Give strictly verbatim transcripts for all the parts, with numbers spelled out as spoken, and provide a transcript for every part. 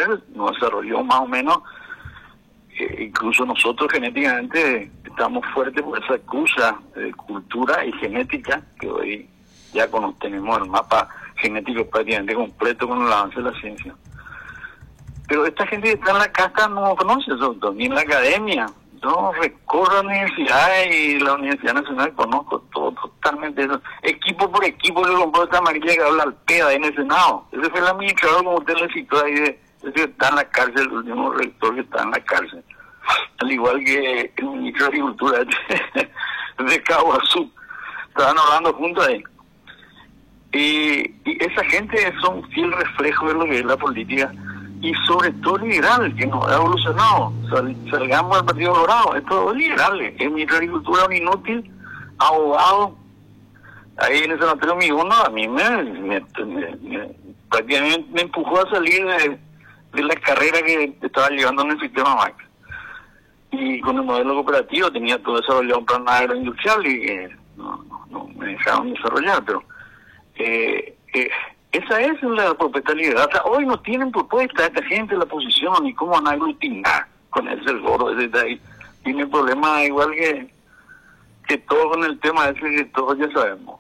mujer nos desarrolló más o menos, eh, incluso nosotros genéticamente estamos fuertes por esa excusa de cultura y genética, que hoy ya cuando tenemos el mapa genético prácticamente completo con el avance de la ciencia. Pero esta gente que está en la casta no conoce eso, ni en la academia. Yo recorro la universidad y la Universidad Nacional conozco todo totalmente eso. Equipo por equipo le compró esta amarilla que habla al peda en el Senado. Ese fue el administrador, como usted le citó ahí, de, ese que está en la cárcel, el último rector que está en la cárcel. Al igual que el ministro de Agricultura de, de Caguazú. Estaban hablando juntos ahí. Y, y esa gente son fiel reflejo de lo que es la política. Y sobre todo liberal, que nos ha evolucionado. Sal, salgamos del Partido Colorado, es todo liberal. El ministro de Agricultura es un inútil, abogado. Ahí en el sanatorio Miguno a mí me, me, me, me prácticamente me empujó a salir de, de la carrera que estaba llevando en el sistema M A C. Y con el modelo cooperativo tenía todo desarrollado un plan agroindustrial y eh, no, no, no me dejaron desarrollar, pero eh, eh, esa es la propuesta liberal. O sea, hoy no tienen propuesta esta gente la oposición y cómo van a aglutinar con ese el gordo desde ahí. Tiene problemas igual que que todo con el tema ese que todos ya sabemos.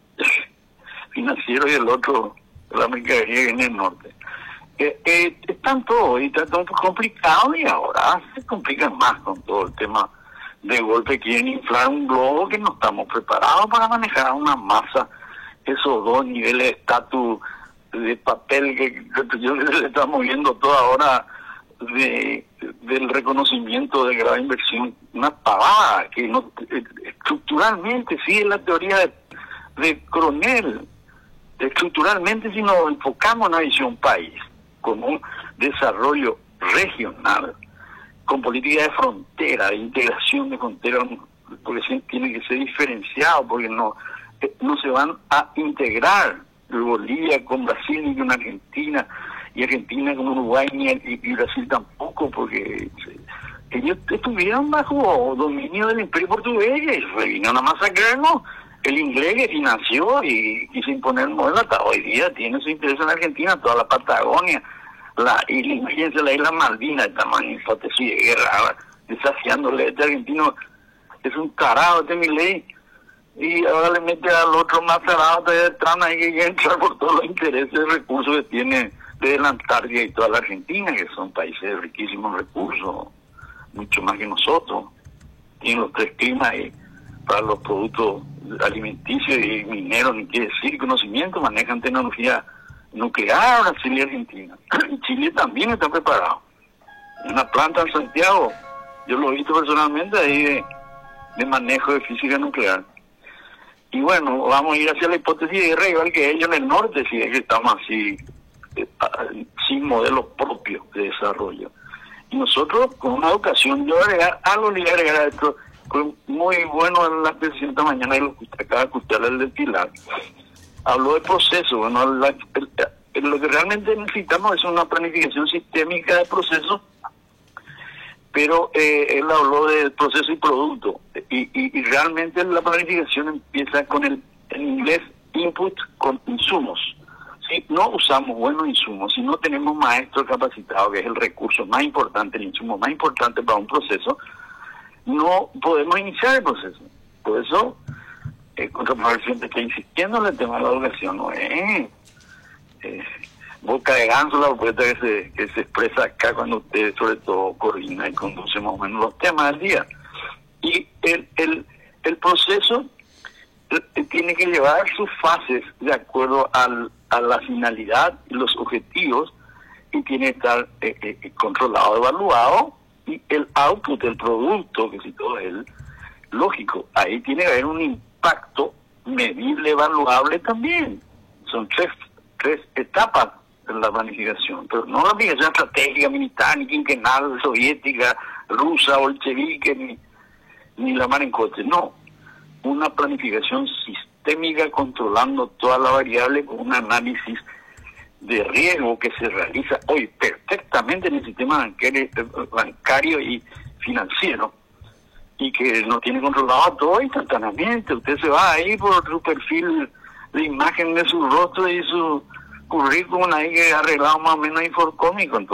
Financiero y el otro, la mercadería que viene del norte. Eh, eh, están todos y está todo complicado y ahora se complican más con todo el tema de golpe. Quieren inflar un globo que no estamos preparados para manejar una masa. Esos dos niveles de estatus de papel que, que yo le estamos viendo toda ahora de, del reconocimiento de grave inversión, una pavada que no estructuralmente sigue la teoría de, de Coronel. Estructuralmente, si nos enfocamos en una visión país, con un desarrollo regional, con política de frontera, de integración de fronteras, porque sí tiene que ser diferenciado, porque no no se van a integrar Bolivia con Brasil ni con Argentina, y Argentina con Uruguay ni y, y Brasil tampoco, porque se, ellos estuvieron bajo dominio del Imperio Portugués y vinieron a masacrarnos. El inglés que financió y quiso imponer el modelo hasta hoy día tiene su interés en Argentina, toda la Patagonia, la isla, imagínense la isla Malvinas, de tamaño hipótesis de guerra, desafiándole. Este argentino es un tarado, este Milei. Y ahora le mete al otro más cerrado de Trana y que entra por todos los intereses y recursos que tiene desde la Antártida y toda la Argentina, que son países riquísimos en recursos, mucho más que nosotros. Tienen los tres climas y para los productos alimenticios y mineros, ni quiere decir conocimiento, manejan tecnología nuclear, Brasil y Argentina. Y Chile también está preparado. Una planta en Santiago, yo lo he visto personalmente ahí de, de manejo de física nuclear. Y bueno, vamos a ir hacia la hipótesis de guerra, igual que ellos en el norte, si es que estamos así, eh, sin modelo propio de desarrollo. Y nosotros, con una educación, yo agregar, algo le voy a agregar a esto, fue muy bueno en la expresión esta mañana, y lo que acaba de escuchar el del Pilar. Habló de proceso, bueno, la, el, el, lo que realmente necesitamos es una planificación sistémica de procesos, pero eh, él habló de proceso y producto, y, y, y realmente la planificación empieza con el, en inglés, input con insumos. Si no usamos buenos insumos, si no tenemos maestros capacitados, que es el recurso más importante, el insumo más importante para un proceso, no podemos iniciar el proceso. Por eso, el contraproducente está insistiendo en el tema de la educación, no es eh, boca de ganso la propuesta que se, que se expresa acá cuando usted sobre todo coordina y conduce más o menos los temas del día. Y el, el, el proceso eh, tiene que llevar sus fases de acuerdo al, a la finalidad y los objetivos, y tiene que estar eh, eh, controlado, evaluado, y el output, el producto, que si todo es el lógico, ahí tiene que haber un impacto medible, evaluable también. Son tres, tres etapas en la planificación, pero no la planificación estratégica, militar, ni quinquenal, soviética, rusa, bolchevique, ni, ni la mar en coche, no. Una planificación sistémica controlando toda la variable con un análisis de riesgo que se realiza hoy perfectamente en el sistema bancario, bancario y financiero, y que no tiene controlado todo instantáneamente. Usted se va ahí por su perfil de imagen de su rostro y su currículum ahí que arreglado más o menos Inforcom, y con